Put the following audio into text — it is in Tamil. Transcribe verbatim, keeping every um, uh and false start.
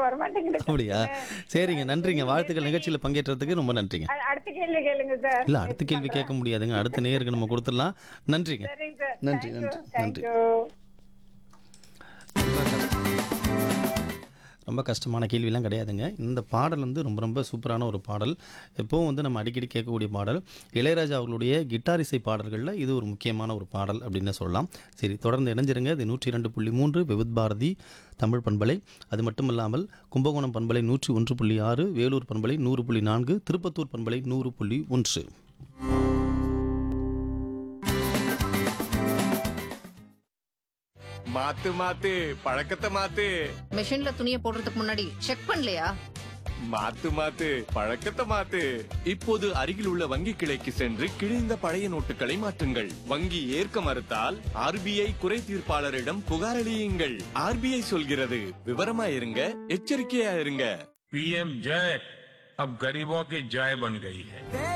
வர மாட்டேங்குது. அப்படியா? சரிங்க. நன்றிங்க. வாழ்த்துக்கள். நிகழ்ச்சியில பங்கேற்றதுக்கு ரொம்ப நன்றிங்க. அ- அடுத்த கேள்வி கேளுங்க சார். இல்ல அடுத்த கேள்வி கேட்க முடியாதுங்க. அடுத்த நேயருக்கு நம்ம குடுத்துடலாம். நன்றிங்க. சரிங்க சார். நன்றி, தேங்க்யூ நன்றி, நன்றி. தேங்க்யூ. ரொம்ப கஷ்டமான கேள்விலாம் கிடையாதுங்க. இந்த பாடல் வந்து ரொம்ப ரொம்ப சூப்பரான ஒரு பாடல். எப்பவும் வந்து நம்ம அடிக்கடி கேட்கக்கூடிய பாடல். இளையராஜா அவர்களுடைய கிட்டார் இசை பாடல்கள்ல இது ஒரு முக்கியமான ஒரு பாடல் அப்படின்னு சொல்லலாம். சரி தொடர்ந்து இணைஞ்சிருங்க. இது நூற்றி இரண்டு புள்ளி மூன்று விவித் பாரதி தமிழ் பண்பலை. அது மட்டும் இல்லாமல் கும்பகோணம் பண்பலை நூற்றி ஒன்று புள்ளி ஆறு, வேலூர் பண்பலை நூறு புள்ளி நான்கு, திருப்பத்தூர் பண்பலை நூறு புள்ளி ஒன்று. மாத்து மாத்து பழக்கத்தை மாத்து. மெஷின்ல துணியை போடுறதுக்கு முன்னாடி செக் பண்ணலையா? மாத்து மாத்து பழக்கத்தை மாத்து. இப்போது அருகில் உள்ள வங்கி கிளைக்கு சென்று கிழிந்த பழைய நோட்டுகளை மாற்றுங்கள். வங்கி ஏற்க மறுத்தால் ஆர்பிஐ குறை தீர்ப்பாளரிடம் புகார் அளியுங்கள். ஆர்பிஐ சொல்கிறது விவரமா இருங்க, எச்சரிக்கையா இருங்க. पीएम जय अब गरीबों की जय बन गई है।